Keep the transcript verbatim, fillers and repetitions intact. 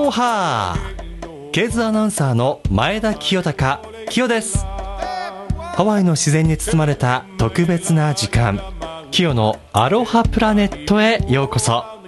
ロハー、ケーズアナウンサーの前田清隆清です。ハワイの自然に包まれた特別な時間、清のアロハプラネットへようこそ。